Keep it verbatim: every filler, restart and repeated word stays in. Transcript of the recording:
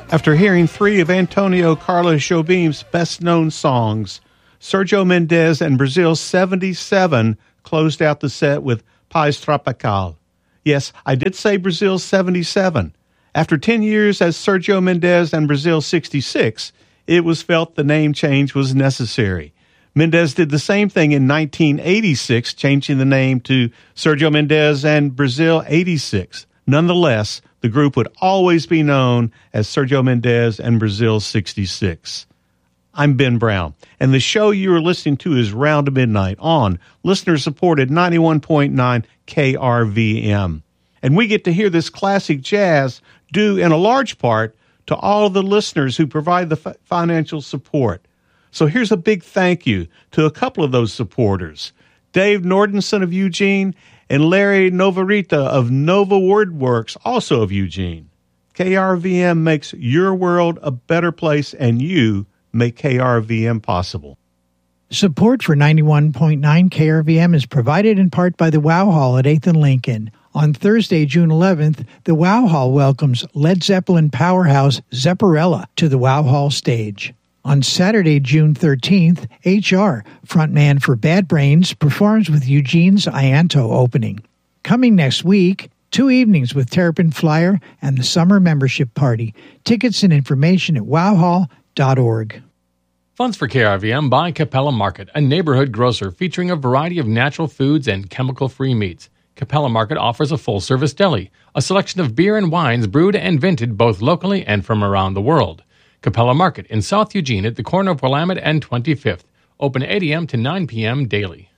After hearing three of Antonio Carlos Jobim's best-known songs, Sergio Mendes and Brazil's seventy-seven closed out the set with Paz Tropical. Yes, I did say Brazil's seventy-seven. After ten years as Sergio Mendes and Brazil's sixty-six, it was felt the name change was necessary. Mendes did the same thing in nineteen eighty-six, changing the name to Sergio Mendes and Brazil eighty-six. Nonetheless, the group would always be known as Sergio Mendes and Brazil sixty-six. I'm Ben Brown, and the show you are listening to is Round to Midnight on listener-supported ninety-one point nine K R V M. And we get to hear this classic jazz due in a large part to all of the listeners who provide the f- financial support. So here's a big thank you to a couple of those supporters, Dave Nordenson of Eugene and Larry Novarita of Nova Wordworks, also of Eugene. K R V M makes your world a better place, and you make K R V M possible. Support for ninety-one point nine K R V M is provided in part by the Wow Hall at eighth and Lincoln. On Thursday, June eleventh, the Wow Hall welcomes Led Zeppelin powerhouse Zepparella to the Wow Hall stage. On Saturday, June thirteenth, H R, frontman for Bad Brains, performs with Eugene's Ianto opening. Coming next week, two evenings with Terrapin Flyer and the Summer Membership Party. Tickets and information at wow hall dot org. Funds for K R V M by Capella Market, a neighborhood grocer featuring a variety of natural foods and chemical-free meats. Capella Market offers a full-service deli, a selection of beer and wines brewed and vented both locally and from around the world. Capella Market in South Eugene at the corner of Willamette and twenty-fifth. Open eight a.m. to nine p.m. daily.